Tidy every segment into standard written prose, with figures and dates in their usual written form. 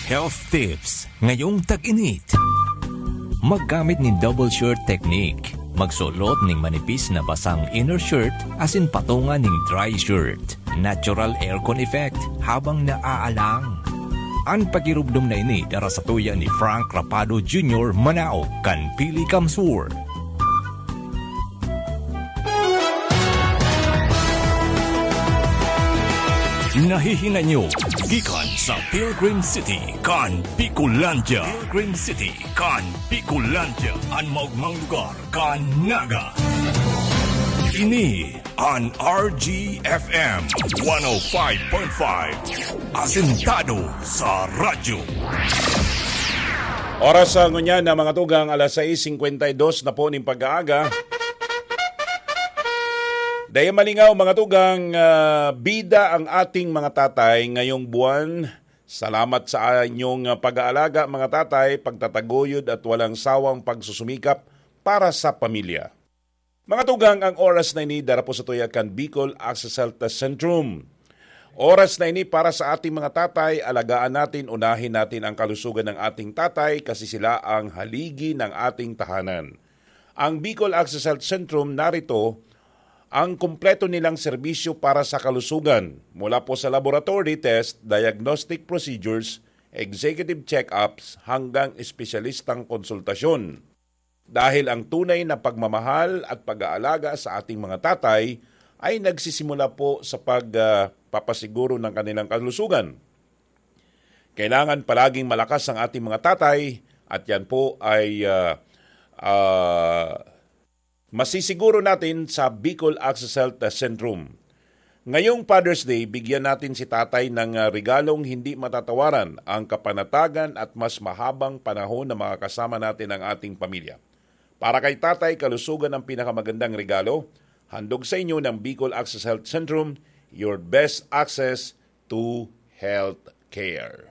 Health tips ngayong tag-init. Maggamit ni double shirt technique. Magsulot ning manipis na basang inner shirt asin patungan ning dry shirt. Natural aircon effect habang naaalang. Ang pagirubdom na ini dara sa tuya ni Frank Rapado Jr. Manao kan Pili Kamsur. Nahihina nyo, gikan sa Pilgrim City, kan Bicolandia. Pilgrim City, kan Bicolandia. Ang maugmang lugar, kan Naga. Ini ang RGFM 105.5. Asentado sa radyo. Oras sa ngunyan na mga tugang, alas 6:52 na po ning pag-aaga. Daya malingaw mga tugang, bida ang ating mga tatay ngayong buwan. Salamat sa inyong pag-aalaga mga tatay, pagtataguyod at walang sawang pagsusumikap para sa pamilya. Mga tugang, ang oras na ini dara po sa tuyakan Bicol Access Health Centrum. Oras na ini para sa ating mga tatay, alagaan natin, unahin natin ang kalusugan ng ating tatay kasi sila ang haligi ng ating tahanan. Ang Bicol Access Health Centrum narito ang kumpleto nilang serbisyo para sa kalusugan mula po sa laboratory test, diagnostic procedures, executive check-ups hanggang espesyalistang konsultasyon. Dahil ang tunay na pagmamahal at pag-aalaga sa ating mga tatay ay nagsisimula po sa pagpapasiguro ng kanilang kalusugan. Kailangan palaging malakas ang ating mga tatay at yan po ay masisiguro natin sa Bicol Access Health Centrum. Ngayong Father's Day, bigyan natin si tatay ng regalong hindi matatawaran, ang kapanatagan at mas mahabang panahon na makakasama natin ang ating pamilya. Para kay tatay, kalusugan ang pinakamagandang regalo. Handog sa inyo ng Bicol Access Health Centrum, your best access to health care.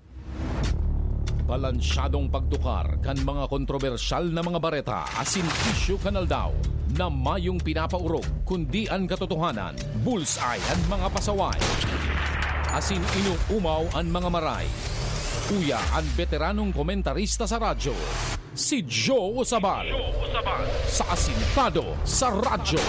Balansyadong pagtukar kan mga kontrobersyal na mga bareta asin issue kanal daw na mayong pinapaurog kundi ang katotohanan, bullseye ang mga pasaway. Asin inuumaw ang mga maray. Uya ang veteranong komentarista sa radyo, si Joe Usabal. Sa Asintado sa Radyo.